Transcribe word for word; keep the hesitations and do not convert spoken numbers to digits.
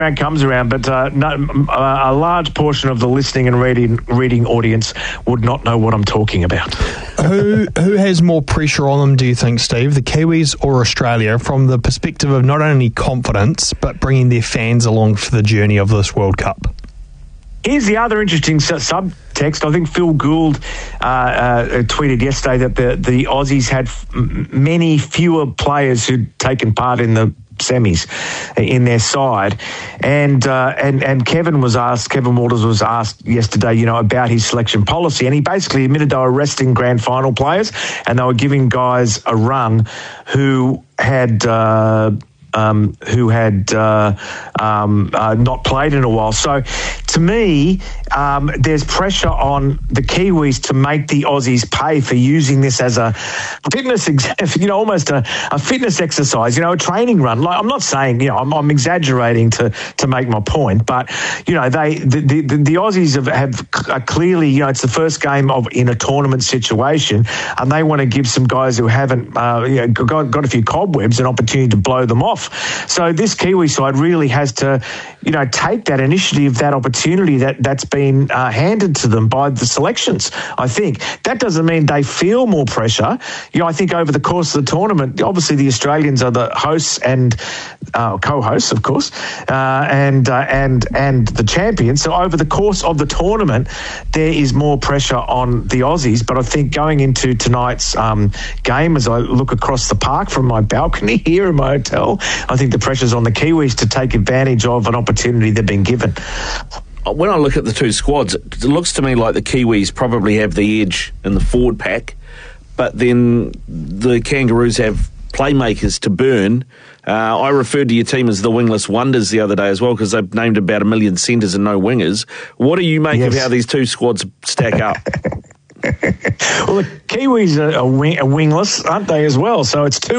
comes around, but uh, no, uh, a large portion of the listening and reading reading audience would not know what I'm talking about. who who has more pressure on them, do you think, Steve, the Kiwis or Australia, from the perspective of not only confidence but bringing their fans along for the journey of this World Cup? Here's the other interesting subtext. I think Phil Gould uh, uh, tweeted yesterday that the, the Aussies had f- many fewer players who'd taken part in the semis in their side, and uh, and and Kevin was asked. Kevin Walters was asked yesterday, you know, about his selection policy, and he basically admitted they were resting grand final players, and they were giving guys a run who had. Uh, Um, who had uh, um, uh, not played in a while. So, to me, um, there's pressure on the Kiwis to make the Aussies pay for using this as a fitness, ex- you know, almost a, a fitness exercise, you know, a training run. Like, I'm not saying, you know, I'm, I'm exaggerating to to make my point, but, you know, they the the, the, the Aussies have, have are clearly, you know, it's the first game of in a tournament situation, and they want to give some guys who haven't uh, you know, got, got a few cobwebs an opportunity to blow them off. So this Kiwi side really has to, you know, take that initiative, that opportunity that, that's been uh, handed to them by the selections, I think. That doesn't mean they feel more pressure. You know, I think over the course of the tournament, obviously the Australians are the hosts and uh, co-hosts, of course, uh, and, uh, and, and the champions. So over the course of the tournament, there is more pressure on the Aussies. But I think going into tonight's um, game, as I look across the park from my balcony here in my hotel, I think the pressure's on the Kiwis to take advantage of an opportunity they've been given. When I look at the two squads, it looks to me like the Kiwis probably have the edge in the forward pack, but then the Kangaroos have playmakers to burn. Uh, I referred to your team as the wingless wonders the other day as well, because they've named about a million centres and no wingers. What do you make yes. of how these two squads stack up? Well, the Kiwis are, are, wing, are wingless, aren't they, as well? So it's two